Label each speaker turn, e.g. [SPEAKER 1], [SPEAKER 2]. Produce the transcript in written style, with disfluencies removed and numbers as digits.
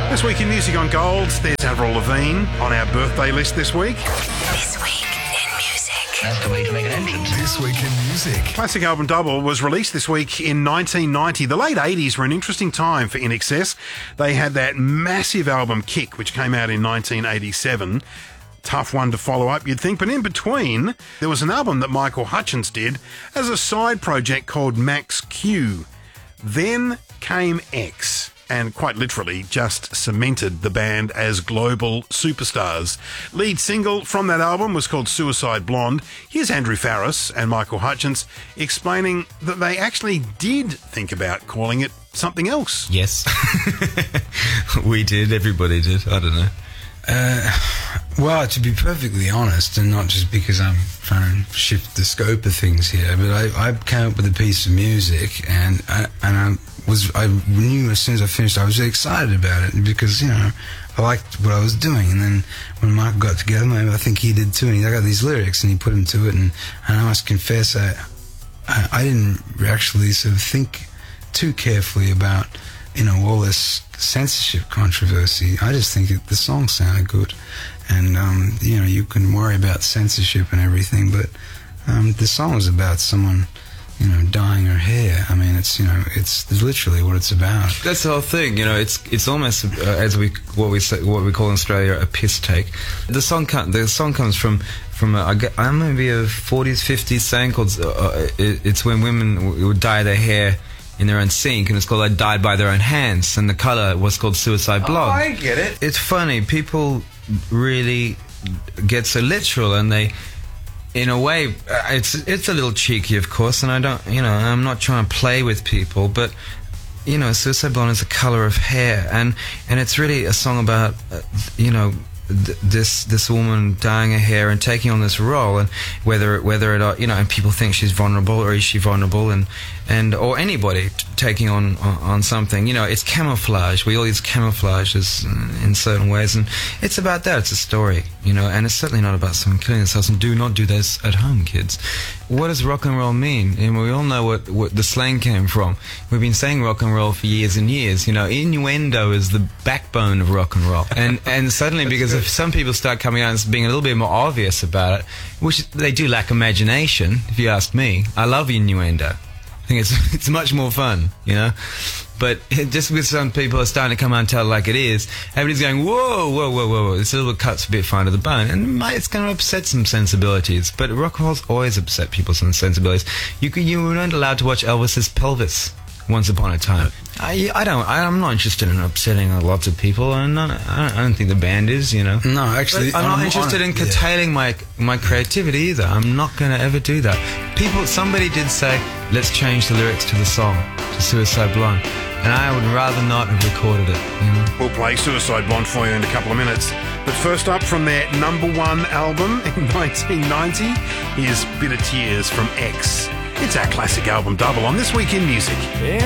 [SPEAKER 1] This week in Music on Gold, there's Avril Lavigne on our birthday list this week.
[SPEAKER 2] This week in music.
[SPEAKER 3] That's the way to make an entrance.
[SPEAKER 4] This week in music.
[SPEAKER 1] Classic Album Double was released this week in 1990. The late 80s were an interesting time for INXS. They had that massive album Kick, which came out in 1987. Tough one to follow up, you'd think. But in between, there was an album that Michael Hutchence did as a side project called Max Q. Then came X, and quite literally just cemented the band as global superstars. Lead single from that album was called Suicide Blonde. Here's Andrew Farriss and Michael Hutchence explaining that they actually did think about calling it something else.
[SPEAKER 5] Yes. We did. Everybody did. I don't know.
[SPEAKER 6] Well, to be perfectly honest, and not just because I'm trying to shift the scope of things here, but I came up with a piece of music, and I knew as soon as I finished, I was really excited about it because, you know, I liked what I was doing. And then when Mark got together, I think he did too, and I got these lyrics and he put them to it, and I must confess, I didn't actually sort of think too carefully about, you know, all this censorship controversy. I just think the song sounded good, and you know, you can worry about censorship and everything, but the song was about someone, you know, dyeing her hair. I mean, it's, you know, it's literally what it's about.
[SPEAKER 5] That's the whole thing. You know, it's almost what we call in Australia a piss take. The song comes from I maybe a 40s 50s saying called it's when women would dye their hair in their own sink, and it's called like dyed by their own hands, and the colour was called Suicide Blonde.
[SPEAKER 6] Oh, I get it.
[SPEAKER 5] It's funny, people really get so literal, and they, in a way, it's a little cheeky, of course, and I don't, you know, I'm not trying to play with people, but, you know, Suicide Blonde is a colour of hair, and it's really a song about, you know, this woman dyeing her hair and taking on this role, and whether it, you know, and people think she's vulnerable, or is she vulnerable, and or anybody taking on something, you know, it's camouflage. We all use camouflages in certain ways, and it's about that. It's a story, you know, and it's certainly not about someone killing themselves. And do not do this at home, kids. What does rock and roll mean? And we all know what the slang came from. We've been saying rock and roll for years and years. You know, innuendo is the backbone of rock and roll, and suddenly, because if some people start coming out and being a little bit more obvious about it, which they do lack imagination, if you ask me. I love innuendo. I think it's much more fun, you know. But just with some people are starting to come out and tell it like it is, everybody's going, whoa, whoa, whoa, whoa, whoa. It's a little cuts a bit fine to the bone, and it's going to upset some sensibilities. But rock and roll's always upset people's sensibilities. You weren't allowed to watch Elvis's pelvis once upon a time. I'm not interested in upsetting lots of people, and I don't think the band is, you know.
[SPEAKER 6] No, actually,
[SPEAKER 5] but I'm not interested in curtailing my creativity either. I'm not going to ever do that. Somebody did say, let's change the lyrics to the song, to Suicide Blonde, and I would rather not have recorded it, you know.
[SPEAKER 1] We'll play Suicide Blonde for you in a couple of minutes. But first up, from their #1 album in 1990, here's Bitter Tears from X. It's our classic album double on This Week in Music.